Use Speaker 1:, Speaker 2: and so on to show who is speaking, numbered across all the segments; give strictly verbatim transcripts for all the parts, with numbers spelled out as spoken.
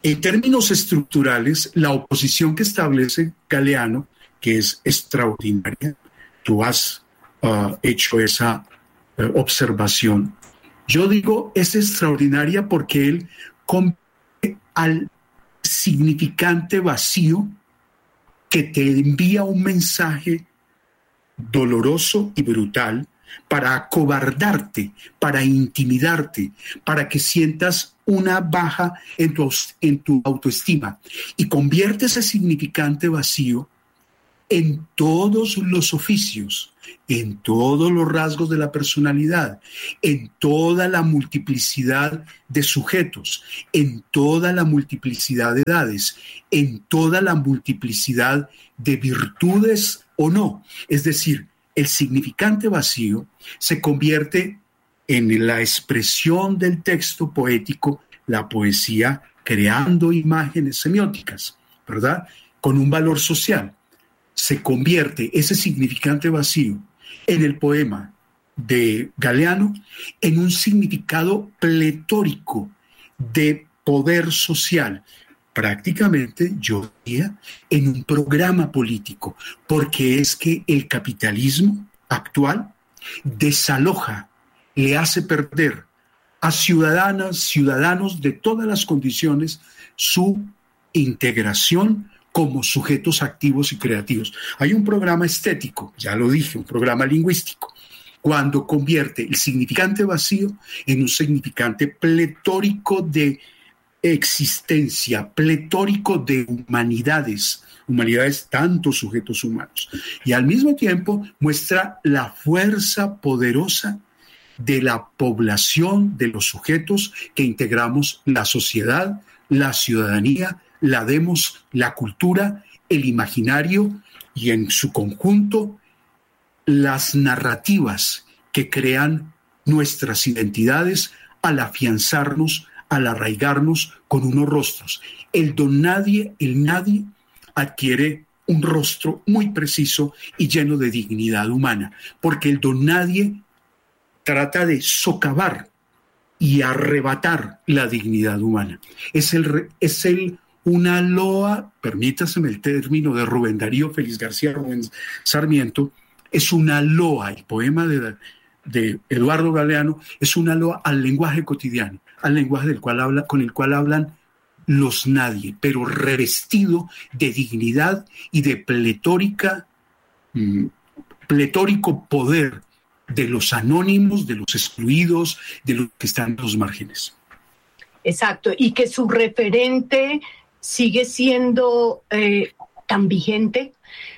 Speaker 1: En términos estructurales, la oposición que establece Galeano, que es extraordinaria, tú has uh, hecho esa uh, observación. Yo digo es extraordinaria porque él convierte al significante vacío que te envía un mensaje doloroso y brutal para acobardarte, para intimidarte, para que sientas una baja en tu, en tu autoestima, y convierte ese significante vacío en todos los oficios, en todos los rasgos de la personalidad, en toda la multiplicidad de sujetos, en toda la multiplicidad de edades, en toda la multiplicidad de virtudes o no. Es decir, el significante vacío se convierte en la expresión del texto poético, la poesía creando imágenes semióticas, ¿verdad? Con un valor social. Se convierte ese significante vacío en el poema de Galeano en un significado pletórico de poder social, prácticamente, yo diría, en un programa político, porque es que el capitalismo actual desaloja, le hace perder a ciudadanas, ciudadanos de todas las condiciones su integración como sujetos activos y creativos. Hay un programa estético, ya lo dije, un programa lingüístico, cuando convierte el significante vacío en un significante pletórico de existencia, pletórico de humanidades, humanidades, tantos sujetos humanos, y al mismo tiempo muestra la fuerza poderosa de la población, de los sujetos que integramos la sociedad, la ciudadanía, la demos, la cultura, el imaginario y en su conjunto las narrativas que crean nuestras identidades al afianzarnos, al arraigarnos con unos rostros. El don nadie, el nadie adquiere un rostro muy preciso y lleno de dignidad humana, porque el don nadie trata de socavar y arrebatar la dignidad humana. Es el, es el una loa, permítaseme el término de Rubén Darío Félix García Rubén Sarmiento, es una loa, el poema de, de Eduardo Galeano es una loa al lenguaje cotidiano, al lenguaje del cual habla, con el cual hablan los nadie, pero revestido de dignidad y de pletórica, mm, pletórico poder de los anónimos, de los excluidos, de los que están en los márgenes.
Speaker 2: Exacto, y que su referente sigue siendo eh, tan vigente,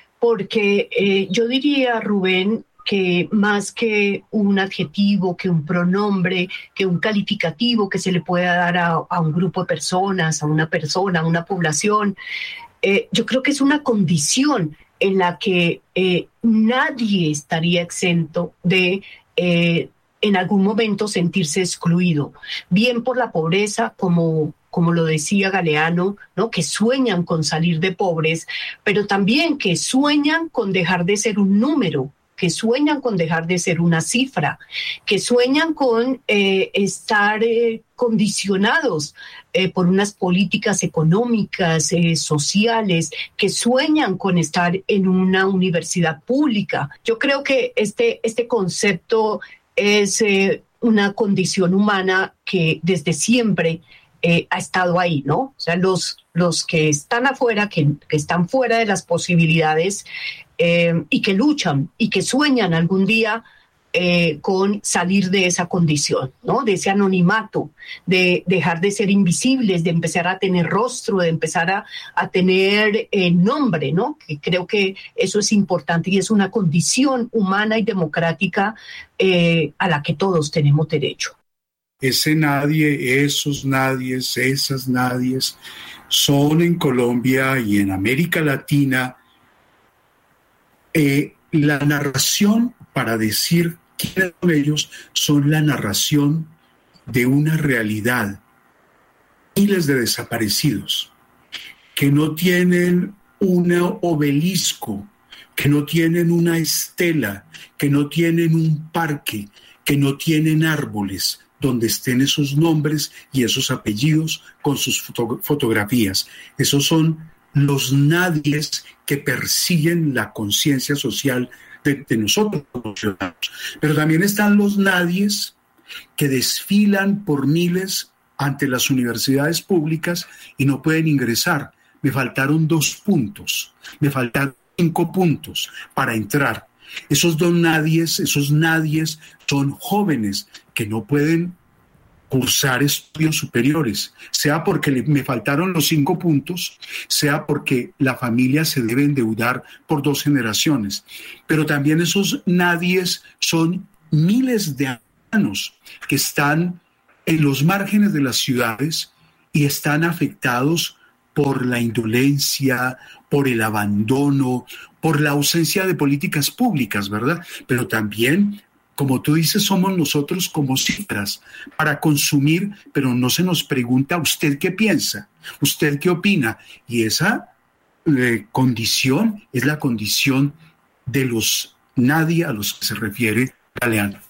Speaker 2: porque eh, yo diría, Rubén, que más que un adjetivo, que un pronombre, que un calificativo que se le pueda dar a, a un grupo de personas, a una persona, a una población, eh, yo creo que es una condición en la que eh, nadie estaría exento de eh, en algún momento sentirse excluido, bien por la pobreza, como, como lo decía Galeano, ¿no? Que sueñan con salir de pobres, pero también que sueñan con dejar de ser un número, que sueñan con dejar de ser una cifra, que sueñan con eh, estar eh, condicionados eh, por unas políticas económicas, eh, sociales, que sueñan con estar en una universidad pública. Yo creo que este, este concepto es eh, una condición humana que desde siempre eh, ha estado ahí, ¿no? O sea, los, los que están afuera, que, que están fuera de las posibilidades, Eh, y que luchan y que sueñan algún día eh, con salir de esa condición, ¿no? De ese anonimato, de dejar de ser invisibles, de empezar a tener rostro, de empezar a, a tener eh, nombre, ¿no? Que creo que eso es importante y es una condición humana y democrática eh, a la que todos tenemos derecho.
Speaker 1: Ese nadie, esos nadies, esas nadies son en Colombia y en América Latina Eh, la narración, para decir quiénes son ellos, son la narración de una realidad. Miles de desaparecidos que no tienen un obelisco, que no tienen una estela, que no tienen un parque, que no tienen árboles donde estén esos nombres y esos apellidos con sus foto- fotografías. Esos son los nadies que persiguen la conciencia social de, de nosotros los ciudadanos. Pero también están los nadies que desfilan por miles ante las universidades públicas y no pueden ingresar. Me faltaron dos puntos, me faltaron cinco puntos para entrar. Esos dos nadies, esos nadies son jóvenes que no pueden cursar estudios superiores, sea porque me faltaron los cinco puntos, sea porque la familia se debe endeudar por dos generaciones. Pero también esos nadies son miles de ancianos que están en los márgenes de las ciudades y están afectados por la indolencia, por el abandono, por la ausencia de políticas públicas, ¿verdad? Pero también, como tú dices, somos nosotros como cifras para consumir, pero no se nos pregunta ¿usted qué piensa? ¿Usted qué opina? Y esa eh, condición es la condición de los nadie a los que se refiere Galeano.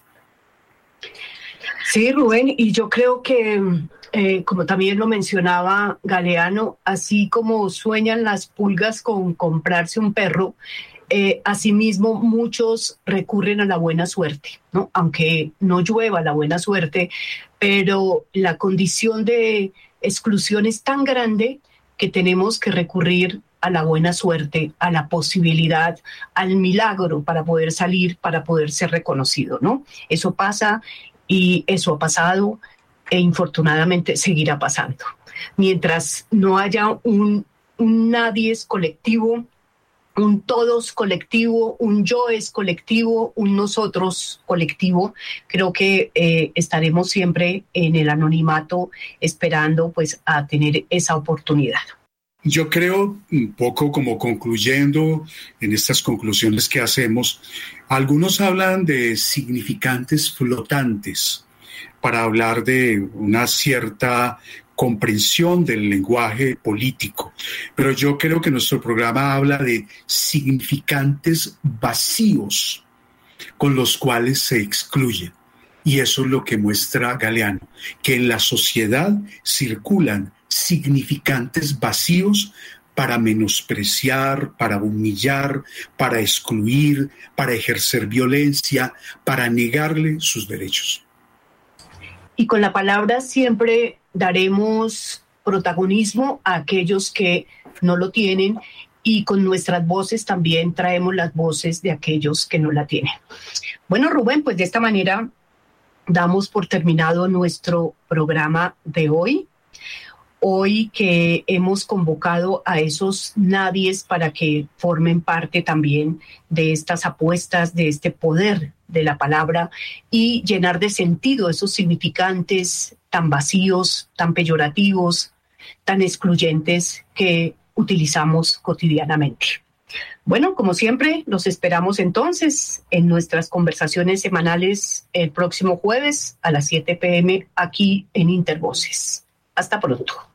Speaker 2: Sí, Rubén, y yo creo que, eh, como también lo mencionaba Galeano, así como sueñan las pulgas con comprarse un perro, eh, asimismo muchos recurren a la buena suerte, ¿no? Aunque no llueva la buena suerte, pero la condición de exclusión es tan grande que tenemos que recurrir a la buena suerte, a la posibilidad, al milagro para poder salir, para poder ser reconocido, ¿no? Eso pasa. Y eso ha pasado e infortunadamente seguirá pasando. Mientras no haya un, un nadie es colectivo, un todos colectivo, un yo es colectivo, un nosotros colectivo, creo que eh, estaremos siempre en el anonimato esperando pues a tener esa oportunidad.
Speaker 1: Yo creo, un poco como concluyendo en estas conclusiones que hacemos, algunos hablan de significantes flotantes para hablar de una cierta comprensión del lenguaje político, pero yo creo que nuestro programa habla de significantes vacíos con los cuales se excluye. Y eso es lo que muestra Galeano, que en la sociedad circulan significantes vacíos para menospreciar, para humillar, para excluir, para ejercer violencia, para negarle sus derechos.
Speaker 2: Y con la palabra siempre daremos protagonismo a aquellos que no lo tienen y con nuestras voces también traemos las voces de aquellos que no la tienen. Bueno, Rubén, pues de esta manera damos por terminado nuestro programa de hoy. Hoy que hemos convocado a esos nadies para que formen parte también de estas apuestas, de este poder de la palabra y llenar de sentido esos significantes tan vacíos, tan peyorativos, tan excluyentes que utilizamos cotidianamente. Bueno, como siempre, los esperamos entonces en nuestras conversaciones semanales el próximo jueves a las siete p m aquí en Intervoces. Hasta pronto.